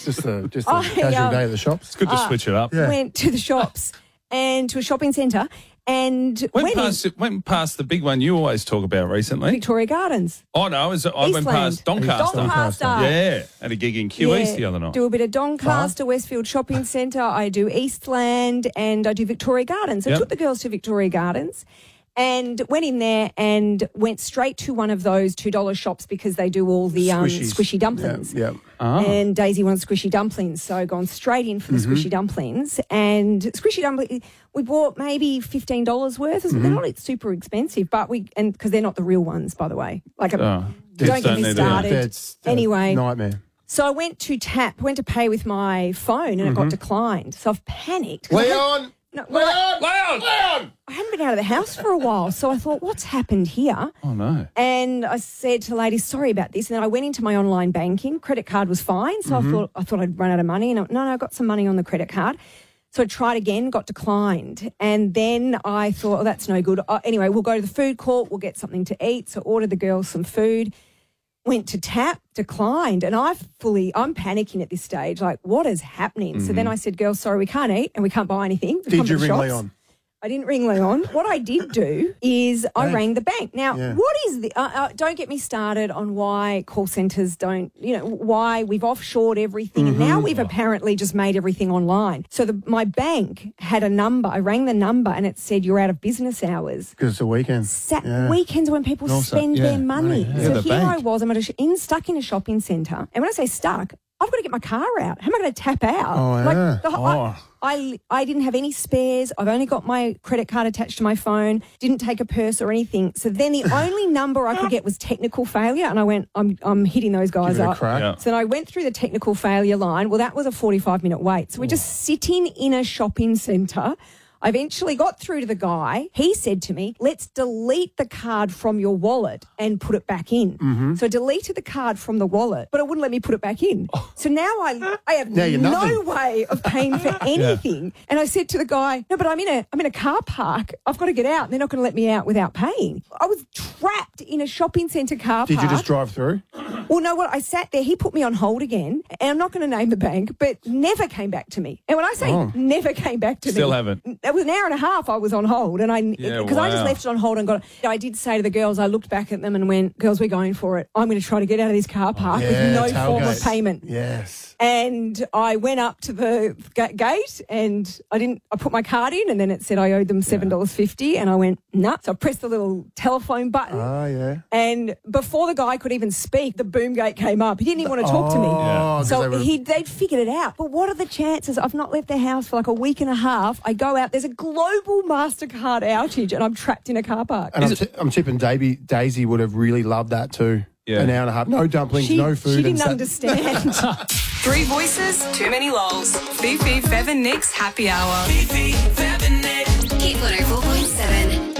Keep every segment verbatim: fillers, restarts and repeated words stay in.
Just a, just a I, casual um, day at the shops. It's good to Uh, switch it up. Yeah. Went to the shops and to a shopping centre and Went went past, in went past the big one you always talk about recently. Victoria Gardens. Oh, no, I, was, I went Eastland. past Doncaster. Doncaster. Yeah, at a gig in Q East the other night. Do a bit of Doncaster, Westfield Shopping Centre. I do Eastland and I do Victoria Gardens. I Yep. took the girls to Victoria Gardens and went in there and went straight to one of those two dollar shops because they do all the um, Squishies. squishy dumplings. Yeah, yeah. Oh. And Daisy wanted squishy dumplings, so gone straight in for the Mm-hmm. squishy dumplings. And squishy dumplings, we bought maybe fifteen dollars worth. Mm-hmm. They're not super expensive, but we, and because they're not the real ones, by the way. Like, a, Oh, don't kids get don't me need to- started. That's a Anyway. nightmare. So I went to tap, went to pay with my phone, and it got declined. So I've panicked. 'Cause I had- Leon! no, well, I, Leon! Leon! I hadn't been out of the house for a while, so I thought, what's happened here? Oh, no. And I said to the lady, sorry about this. And then I went into my online banking. Credit card was fine. So I thought I thought I'd run out of money. And I, no, no, I got some money on the credit card. So I tried again, got declined. And then I thought, oh, that's no good. Uh, anyway, we'll go to the food court. We'll get something to eat. So ordered the girls some food. Went to tap, declined. And I fully, I'm panicking at this stage. Like, what is happening? So then I said, girls, sorry, we can't eat and we can't buy anything. We Did come to you the ring shops. Leon? I didn't ring Leon. What I did do is I Bank. rang the bank. Now, Yeah. what is the? Uh, uh, don't get me started on why call centres don't. You know why we've offshored everything, and now we've apparently just made everything online. So the, my bank had a number. I rang the number, and it said you're out of business hours. Because it's a weekend. Sat Yeah. weekends when people Also, spend yeah, their money. money, yeah. So The here bank. I was. I'm at a, sh- in stuck in a shopping centre, and when I say stuck, I've got to get my car out. How am I going to tap out? Oh, yeah. the, Oh. I, I, I didn't have any spares. I've only got my credit card attached to my phone. Didn't take a purse or anything. So then the only number I could get was technical failure, and I went, I'm I'm hitting those guys Give it a up. crack. Yeah. So then I went through the technical failure line. Well, that was a forty-five minute wait. So we're just sitting in a shopping centre. I eventually got through to the guy. He said to me, let's delete the card from your wallet and put it back in. Mm-hmm. So I deleted the card from the wallet, but it wouldn't let me put it back in. So now I I have Now you're no nothing. way of paying for anything. And I said to the guy, no, but I'm in a I'm in a car park. I've got to get out. And they're not going to let me out without paying. I was trapped in a shopping centre car Did park. you just drive through? Well, no, what? I sat there. He put me on hold again, and I'm not going to name the bank, but never came back to me. And when I say Oh. never came back to me, Still haven't. It was an hour and a half. I was on hold, and I Yeah, because I just wow. left it on hold and got. I did say to the girls, I looked back at them and went, "Girls, we're going for it. I'm going to try to get out of this car park with no form of tailgate. payment." Yes. And I went up to the ga- gate and I didn't. I put my card in, and then it said I owed them seven dollars fifty, and I went nah. So I pressed the little telephone button. Oh, yeah. And before the guy could even speak, the boom gate came up. He didn't even want to talk to Oh, me. 'cause So they were- he, they'd figured it out. But what are the chances? I've not left the house for like a week and a half. I go out. There's a global MasterCard outage and I'm trapped in a car park. And I'm, t- I'm tipping Davey, Daisy would have really loved that too. Yeah. An hour and a half. No dumplings, She, no food. she and didn't sat- understand. Three voices, too many lols. Fifi, Fev and Nick's happy hour. Fifi, Fev and Nick. Hit one oh four point seven.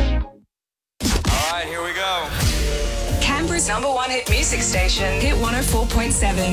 All right, here we go. Canberra's number one hit music station. Hit one oh four point seven.